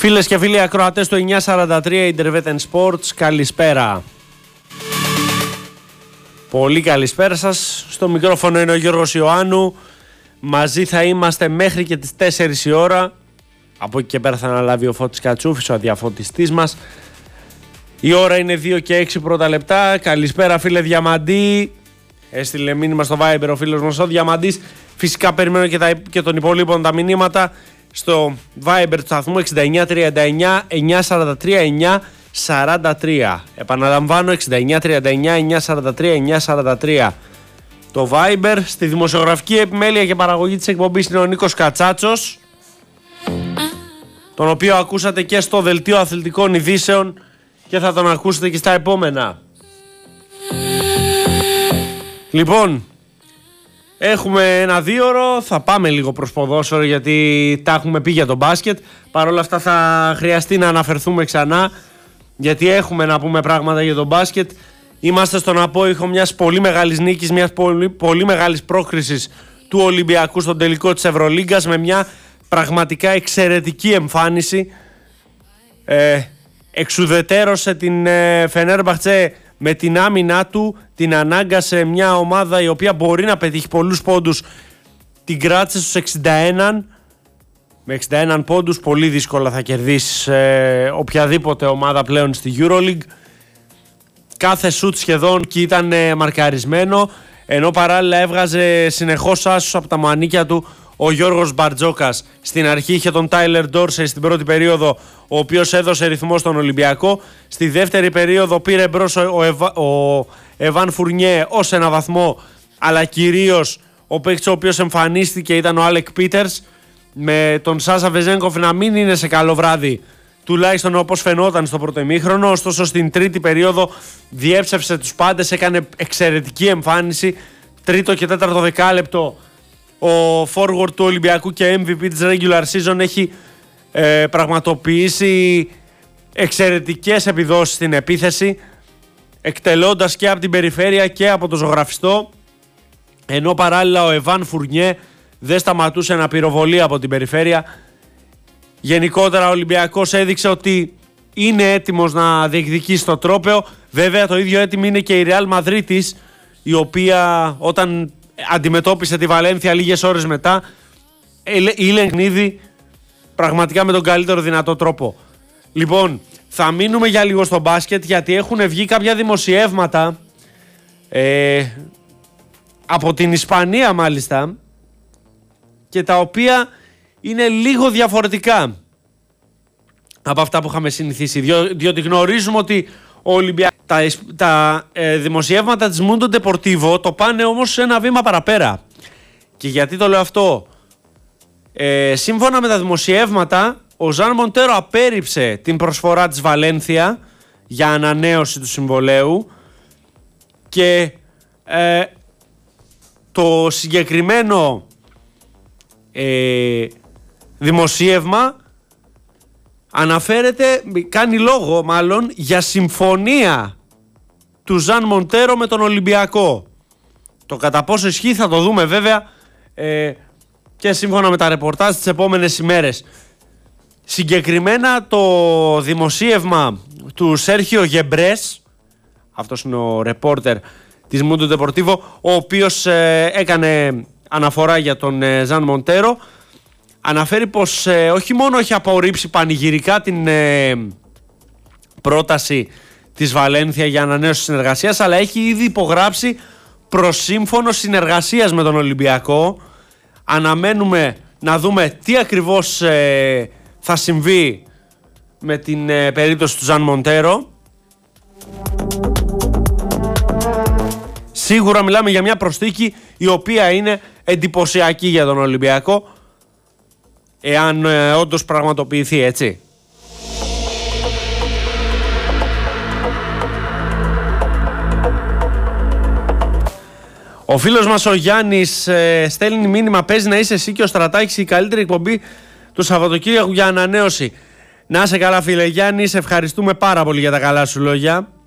Φίλες και φίλοι ακροατές του 943 Intervet Sports, καλησπέρα. Πολύ καλησπέρα σας. Στο μικρόφωνο είναι ο Γιώργος Ιωάννου. Μαζί θα είμαστε μέχρι και τις 4 η ώρα. Από εκεί και πέρα θα αναλάβει ο Φώτης Κατσούφης, ο αδιαφωτιστής μας. Η ώρα είναι 2 και 6 πρώτα λεπτά. Καλησπέρα φίλε Διαμαντή. Έστειλε μήνυμα στο Viber ο φίλος μας ο Διαμαντής. Φυσικά περιμένω και των υπολείπων τα μηνύματα στο Viber του σταθμού 6939 943 943. Επαναλαμβάνω 6939 943 943. Το Viber. Στη δημοσιογραφική επιμέλεια και παραγωγή της εκπομπής είναι ο Νίκος Κατσάτσος, τον οποίο ακούσατε και στο Δελτίο Αθλητικών Ειδήσεων και θα τον ακούσετε και στα επόμενα. Λοιπόν, έχουμε ένα 2ωρο, θα πάμε λίγο προς ποδόσφαιρο γιατί τα έχουμε πει για το μπάσκετ. Παρ' όλα αυτά θα χρειαστεί να αναφερθούμε ξανά γιατί έχουμε να πούμε πράγματα για το μπάσκετ. Είμαστε στον απόϊχο μιας πολύ μεγάλης νίκης, μιας πολύ μεγάλης πρόκρισης του Ολυμπιακού στον τελικό της Ευρωλίγκας με μια πραγματικά εξαιρετική εμφάνιση. Εξουδετέρωσε την Φενέρμπαχτσε με την άμυνά του, την ανάγκασε μια ομάδα η οποία μπορεί να πετύχει πολλούς πόντους, την κράτησε στους 61. Με 61 πόντους πολύ δύσκολα θα κερδίσει οποιαδήποτε ομάδα πλέον στη EuroLeague. Κάθε σουτ σχεδόν και ήταν μαρκαρισμένο, ενώ παράλληλα έβγαζε συνεχώς άσους από τα μανίκια του ο Γιώργος Μπαρτζόκας. Στην αρχή είχε τον Τάιλερ Ντόρσεϊ στην πρώτη περίοδο, ο οποίος έδωσε ρυθμό στον Ολυμπιακό. Στη δεύτερη περίοδο πήρε μπρος ο Εβάν Φουρνιέ ως ένα βαθμό, αλλά κυρίως ο παίκτης ο οποίος εμφανίστηκε ήταν ο Άλεκ Πίτερς, με τον Σάσα Βεζένκοφ να μην είναι σε καλό βράδυ, τουλάχιστον όπως φαινόταν στο πρώτο ημίχρονο. Ωστόσο στην τρίτη περίοδο διέψευσε τους πάντες, έκανε εξαιρετική εμφάνιση. Τρίτο και τέταρτο δεκάλεπτο ο forward του Ολυμπιακού και MVP της regular season έχει πραγματοποιήσει εξαιρετικές επιδόσεις στην επίθεση, εκτελώντας και από την περιφέρεια και από το ζωγραφιστό, ενώ παράλληλα ο Εβάν Φουρνιέ δεν σταματούσε να πυροβολεί από την περιφέρεια. Γενικότερα ο Ολυμπιακός έδειξε ότι είναι έτοιμος να διεκδικήσει το τρόπαιο. Βέβαια το ίδιο έτοιμη είναι και η Ρεάλ Μαδρίτης, η οποία όταν αντιμετώπισε τη Βαλένθια λίγες ώρες μετά ήλεγε παιχνίδι πραγματικά με τον καλύτερο δυνατό τρόπο. Λοιπόν, θα μείνουμε για λίγο στο μπάσκετ γιατί έχουν βγει κάποια δημοσιεύματα από την Ισπανία μάλιστα, και τα οποία είναι λίγο διαφορετικά από αυτά που είχαμε συνηθίσει, διότι γνωρίζουμε ότι ο Ολυμπιακός, τα δημοσιεύματα της Mundo Deportivo το πάνε όμως σε ένα βήμα παραπέρα. Και γιατί το λέω αυτό? Σύμφωνα με τα δημοσιεύματα, ο Ζαν Μοντέρο απέρριψε την προσφορά της Βαλένθια για ανανέωση του συμβολαίου και το συγκεκριμένο δημοσίευμα αναφέρεται, κάνει λόγο μάλλον για συμφωνία του Ζαν Μοντέρο με τον Ολυμπιακό. Το κατά πόσο ισχύει θα το δούμε βέβαια και σύμφωνα με τα ρεπορτάζ τις επόμενες ημέρες. Συγκεκριμένα το δημοσίευμα του Σέρχιο Γεμπρές, αυτός είναι ο ρεπόρτερ της Mundo Deportivo, ο οποίος έκανε αναφορά για τον Ζαν Μοντέρο, αναφέρει πως όχι μόνο έχει απορρίψει πανηγυρικά την πρόταση της Βαλένθια για ανανέωση συνεργασίας, αλλά έχει ήδη υπογράψει προσύμφωνο συνεργασίας με τον Ολυμπιακό. Αναμένουμε να δούμε τι ακριβώς θα συμβεί με την περίπτωση του Ζαν Μοντέρο. Σίγουρα μιλάμε για μια προσθήκη η οποία είναι εντυπωσιακή για τον Ολυμπιακό, εάν όντως πραγματοποιηθεί, έτσι. Ο φίλος μας ο Γιάννης στέλνει μήνυμα: παίζει να είσαι εσύ και ο Στρατάκης η καλύτερη εκπομπή του Σαββατοκύριακου για ανανέωση. Να είσαι καλά φίλε Γιάννη, σε ευχαριστούμε πάρα πολύ για τα καλά σου λόγια.